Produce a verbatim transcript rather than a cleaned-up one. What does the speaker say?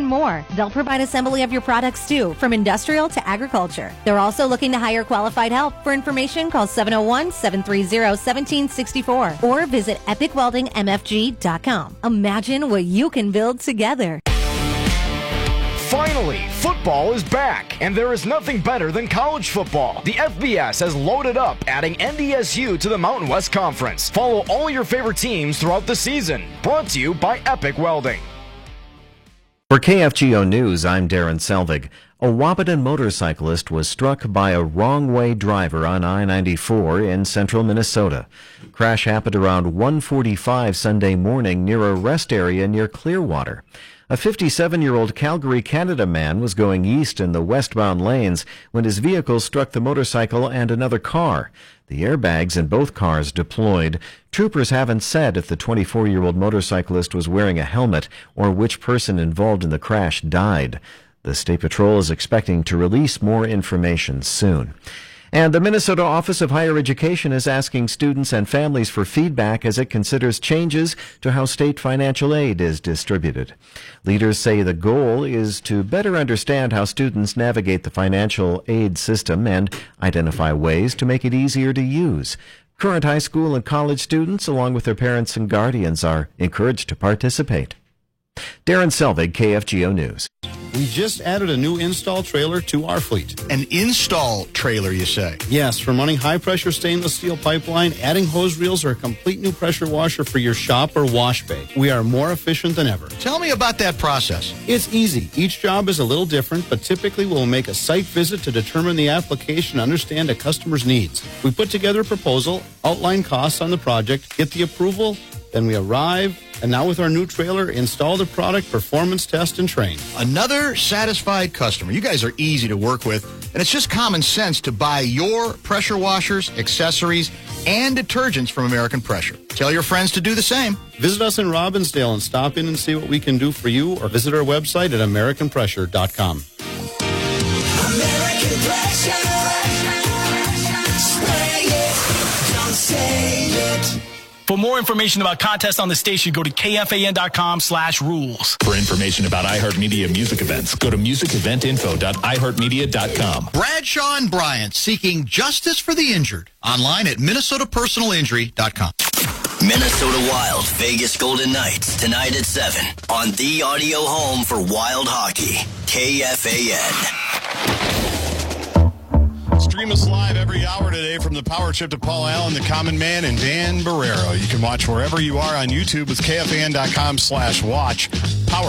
and more. They'll provide assembly of your products too, from industrial to agriculture. They're also looking to hire qualified help. For information, call seven oh one, seven three zero, one seven six four or visit epic welding m f g dot com. Imagine what you can build together. Finally, football is back, and there is nothing better than college football. The F B S has loaded up, adding N D S U to the Mountain West Conference. Follow all your favorite teams throughout the season. Brought to you by Epic Welding. For K F G O News, I'm Darren Selvig. A Wahpeton motorcyclist was struck by a wrong-way driver on I ninety-four in central Minnesota. Crash happened around one forty-five Sunday morning near a rest area near Clearwater. A fifty-seven-year-old Calgary, Canada man was going east in the westbound lanes when his vehicle struck the motorcycle and another car. The airbags in both cars deployed. Troopers haven't said if the twenty-four-year-old motorcyclist was wearing a helmet or which person involved in the crash died. The State Patrol is expecting to release more information soon. And the Minnesota Office of Higher Education is asking students and families for feedback as it considers changes to how state financial aid is distributed. Leaders say the goal is to better understand how students navigate the financial aid system and identify ways to make it easier to use. Current high school and college students, along with their parents and guardians, are encouraged to participate. Darren Selvig, K F G O News. We just added a new install trailer to our fleet. An install trailer, you say? Yes, from running high-pressure stainless steel pipeline, adding hose reels, or a complete new pressure washer for your shop or wash bay. We are more efficient than ever. Tell me about that process. It's easy. Each job is a little different, but typically we'll make a site visit to determine the application and understand a customer's needs. We put together a proposal, outline costs on the project, get the approval, then we arrive, and now with our new trailer, install the product, performance test, and train. Another satisfied customer. You guys are easy to work with, and it's just common sense to buy your pressure washers, accessories, and detergents from American Pressure. Tell your friends to do the same. Visit us in Robbinsdale and stop in and see what we can do for you, or visit our website at american pressure dot com. American Pressure. Spray it. Don't say it. For more information about contests on the station, go to K F A N dot com slash rules. For information about iHeartMedia music events, go to music event info dot i heart media dot com. Bradshaw and Bryant, seeking justice for the injured. Online at minnesota personal injury dot com. Minnesota Wild, Vegas Golden Knights, tonight at seven on the audio home for Wild Hockey, K F A N. Stream us live every hour today from the Power Trip to Paul Allen, the Common Man, and Dan Barrero. You can watch wherever you are on YouTube with K F A N dot com slash watch. Power